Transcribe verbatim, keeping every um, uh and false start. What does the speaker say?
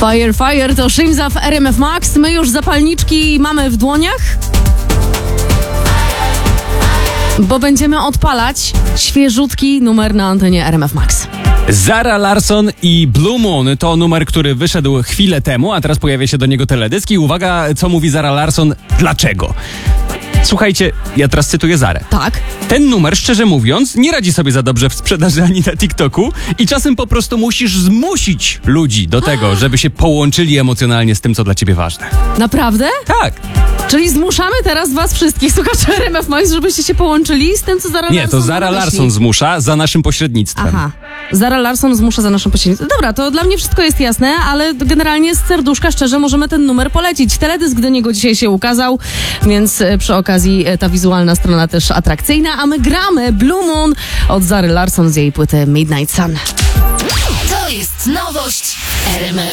Fire, fire to Shimza w R M F Max. My już zapalniczki mamy w dłoniach, bo będziemy odpalać świeżutki numer na antenie R M F Max. Zara Larsson i Blue Moon to numer, który wyszedł chwilę temu, a teraz pojawia się do niego teledysk i uwaga, co mówi Zara Larsson, dlaczego? Słuchajcie, ja teraz cytuję Zarę. Tak. Ten numer, szczerze mówiąc, nie radzi sobie za dobrze w sprzedaży ani na TikToku i czasem po prostu musisz zmusić ludzi do tego, żeby się połączyli emocjonalnie z tym, co dla ciebie ważne. Naprawdę? Tak. Czyli zmuszamy teraz was wszystkich, słuchaczy R M F Max, żebyście się połączyli z tym, co Zara Nie, Larsson to Zara myśli. Larsson zmusza za naszym pośrednictwem. Aha. Zara Larsson zmusza za naszą pośrednictwem. Dobra, to dla mnie wszystko jest jasne, ale generalnie z serduszka szczerze możemy ten numer polecić. Teledysk do niego dzisiaj się ukazał, więc e, przy okazji e, ta wizualna strona też atrakcyjna, a my gramy Blue Moon od Zary Larsson z jej płyty Midnight Sun. To jest nowość R M F.